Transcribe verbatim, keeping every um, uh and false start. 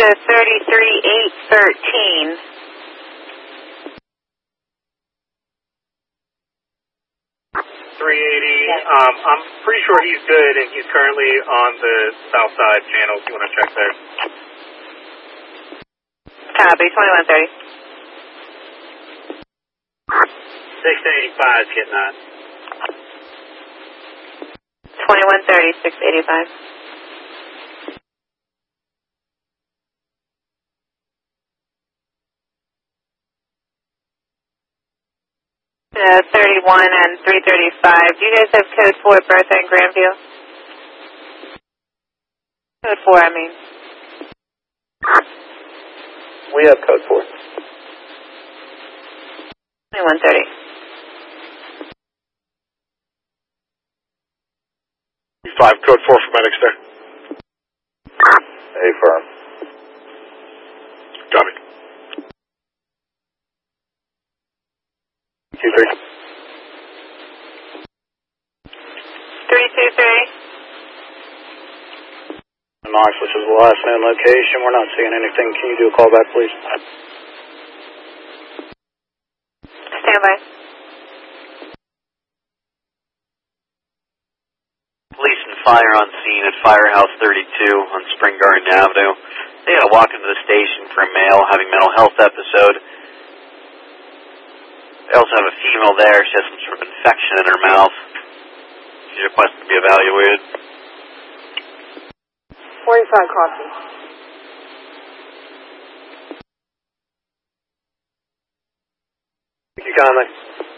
thirty-three eight thirteen. three eighty, um, I'm pretty sure he's good, and he's currently on the south side channel, if you want to check there. Copy, twenty-one thirty. six eighty-five is getting on. twenty-one thirty, six eighty-five. Uh, thirty-one and three thirty-five. Do you guys have code four at Bertha and Grandview? Code four, I mean. We have code four. twenty-one thirty. Five, code four for medics there. A firm. Copy. Two three. Three two three. Knox, this is the last known location. We're not seeing anything. Can you do a call back, please? Stand by. Police and fire on scene at Firehouse thirty-two on Spring Garden Avenue. They had to walk into the station for a male having mental health episode. They also have a female there. She has some sort of infection in her mouth. She's requested to be evaluated. forty-five copy. Thank you kindly.